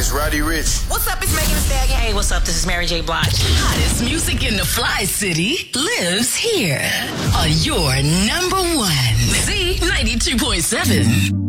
it's Roddy Ricch. What's up, it's Megan Thee Stallion. Hey, what's up? This is Mary J. Blige. Hottest music in the Fly City lives here on your number one Z92.7.